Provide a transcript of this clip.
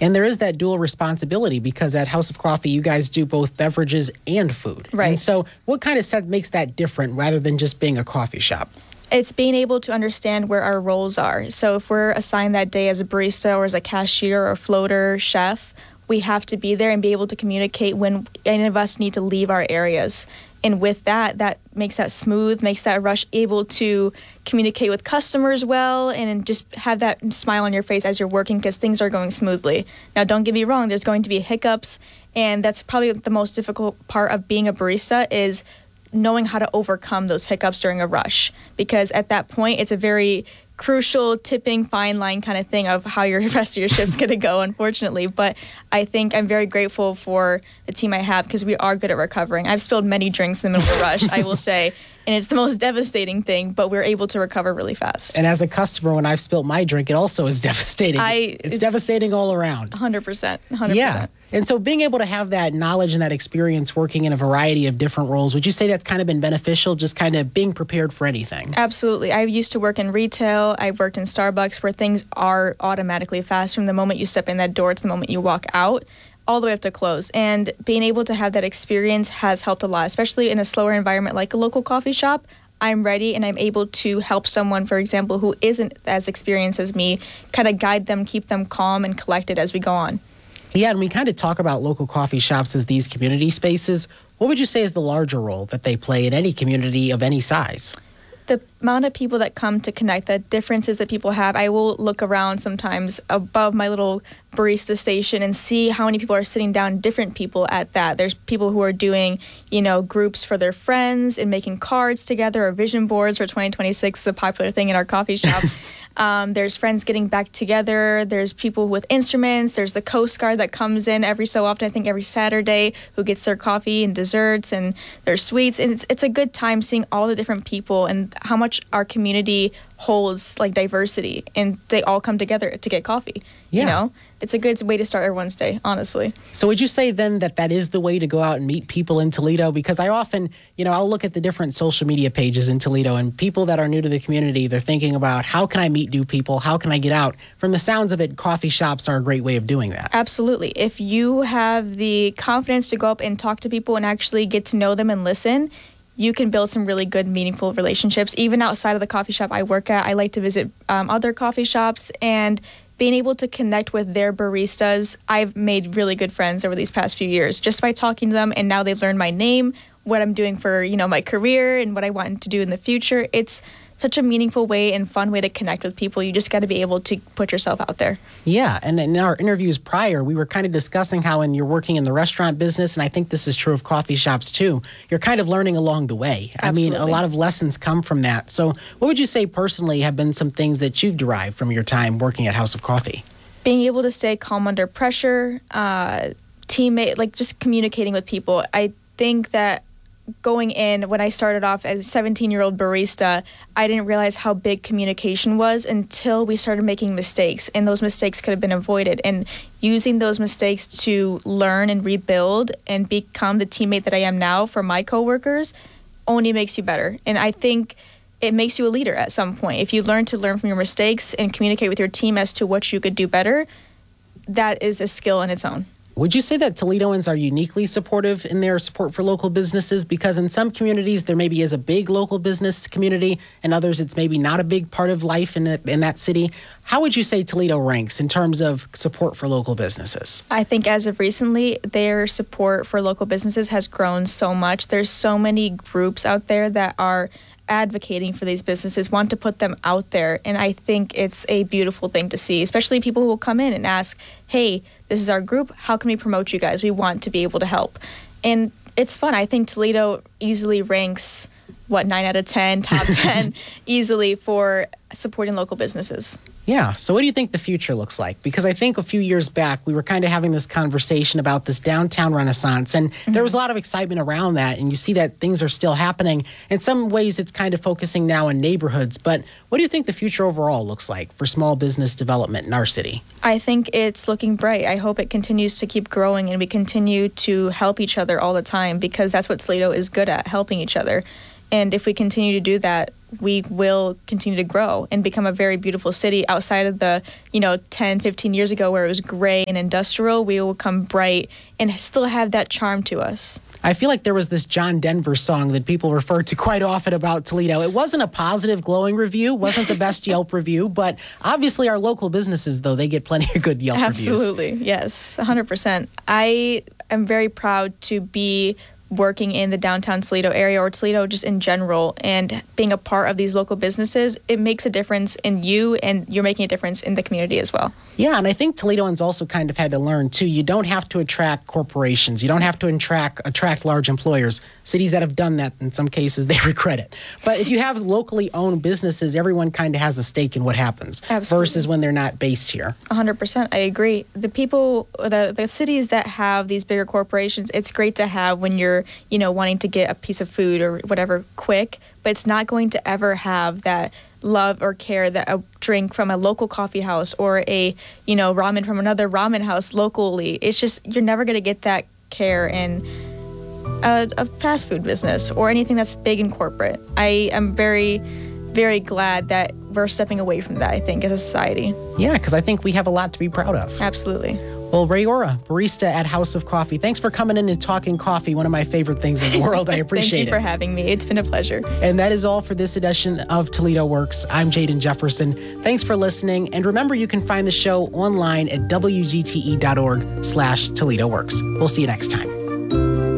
And there is that dual responsibility because at House of Coffee, you guys do both beverages and food. Right. And so what kind of makes that different rather than just being a coffee shop? It's being able to understand where our roles are. So if we're assigned that day as a barista or as a cashier or floater chef, we have to be there and be able to communicate when any of us need to leave our areas. And with that, that makes that smooth, makes that rush able to communicate with customers well and just have that smile on your face as you're working because things are going smoothly. Now, don't get me wrong, there's going to be hiccups, and that's probably the most difficult part of being a barista is knowing how to overcome those hiccups during a rush, because at that point it's a very crucial tipping fine line kind of thing of how your rest of your shift's going to go, unfortunately. But I think I'm very grateful for the team I have because we are good at recovering. I've spilled many drinks in the middle of a rush, I will say, and it's the most devastating thing, but we're able to recover really fast. And as a customer, when I've spilled my drink, it also is devastating. It's devastating all around. 100%. Yeah. And so being able to have that knowledge and that experience working in a variety of different roles, would you say that's kind of been beneficial, just kind of being prepared for anything? Absolutely. I used to work in retail. I've worked in Starbucks where things are automatically fast from the moment you step in that door to the moment you walk out, all the way up to close. And being able to have that experience has helped a lot, especially in a slower environment like a local coffee shop. I'm ready and I'm able to help someone, for example, who isn't as experienced as me, kind of guide them, keep them calm and collected as we go on. Yeah, and we kind of talk about local coffee shops as these community spaces. What would you say is the larger role that they play in any community of any size? The amount of people that come to connect, the differences that people have. I will look around sometimes above my little barista station and see how many people are sitting down, different people at that. There's people who are doing, groups for their friends and making cards together or vision boards for 2026 is a popular thing in our coffee shop. There's friends getting back together. There's people with instruments. There's the Coast Guard that comes in every so often, I think every Saturday, who gets their coffee and desserts and their sweets. And it's a good time seeing all the different people and how much our community holds like diversity, and they all come together to get coffee. Yeah. It's a good way to start everyone's day, honestly. So would you say then that is the way to go out and meet people in Toledo? Because I often, I'll look at the different social media pages in Toledo, and people that are new to the community, they're thinking about how can I meet new people? How can I get out? From the sounds of it, coffee shops are a great way of doing that. Absolutely. If you have the confidence to go up and talk to people and actually get to know them and listen, you can build some really good, meaningful relationships. Even outside of the coffee shop I work at, I like to visit other coffee shops, and being able to connect with their baristas, I've made really good friends over these past few years just by talking to them, and now they've learned my name, what I'm doing for, my career and what I want to do in the future. It's such a meaningful way and fun way to connect with people. You just got to be able to put yourself out there. Yeah, and in our interviews prior, we were kind of discussing how when you're working in the restaurant business, and I think this is true of coffee shops too, you're kind of learning along the way. Absolutely. I mean, a lot of lessons come from that. So what would you say personally have been some things that you've derived from your time working at House of Coffee? Being able to stay calm under pressure, teammate, like just communicating with people. I think that going in, when I started off as a 17-year-old barista, I didn't realize how big communication was until we started making mistakes, and those mistakes could have been avoided. And using those mistakes to learn and rebuild and become the teammate that I am now for my coworkers only makes you better. And I think it makes you a leader at some point. If you learn from your mistakes and communicate with your team as to what you could do better, that is a skill in its own. Would you say that Toledoans are uniquely supportive in their support for local businesses? Because in some communities, there maybe is a big local business community, and others it's maybe not a big part of life in that city. How would you say Toledo ranks in terms of support for local businesses? I think as of recently, their support for local businesses has grown so much. There's so many groups out there that are advocating for these businesses, want to put them out there. And I think it's a beautiful thing to see, especially people who will come in and ask, hey, this is our group. How can we promote you guys? We want to be able to help. And it's fun. I think Toledo easily ranks, 9 out of 10, top 10 easily for supporting local businesses. Yeah. So what do you think the future looks like? Because I think a few years back, we were kind of having this conversation about this downtown renaissance, and there was a lot of excitement around that, and you see that things are still happening. In some ways, it's kind of focusing now in neighborhoods, but what do you think the future overall looks like for small business development in our city? I think it's looking bright. I hope it continues to keep growing and we continue to help each other all the time, because that's what Toledo is good at, helping each other. And if we continue to do that, we will continue to grow and become a very beautiful city outside of the, 10, 15 years ago where it was gray and industrial. We will come bright and still have that charm to us. I feel like there was this John Denver song that people refer to quite often about Toledo. It wasn't a positive, glowing review, wasn't the best Yelp review, but obviously our local businesses, though, they get plenty of good Yelp reviews. Absolutely, yes, 100%. I am very proud to be working in the downtown Toledo area, or Toledo just in general, and being a part of these local businesses. It makes a difference in you, and you're making a difference in the community as well. Yeah, and I think Toledoans also kind of had to learn, too, you don't have to attract corporations. You don't have to attract large employers. Cities that have done that, in some cases, they regret it. But if you have locally owned businesses, everyone kind of has a stake in what happens. Absolutely. Versus when they're not based here. 100%, I agree. The people, the cities that have these bigger corporations, it's great to have when you're, wanting to get a piece of food or whatever quick, but it's not going to ever have that love or care that a drink from a local coffee house or a, ramen from another ramen house locally. It's just, you're never going to get that care in a fast food business or anything that's big and corporate. I am very, very glad that we're stepping away from that, I think, as a society. Yeah, because I think we have a lot to be proud of. Absolutely. Well, Rayora, barista at House of Coffee, thanks for coming in and talking coffee, one of my favorite things in the world. I appreciate it. Thank you for having me. It's been a pleasure. And that is all for this edition of Toledo Works. I'm Jaden Jefferson. Thanks for listening. And remember, you can find the show online at wgte.org/Toledo Works. We'll see you next time.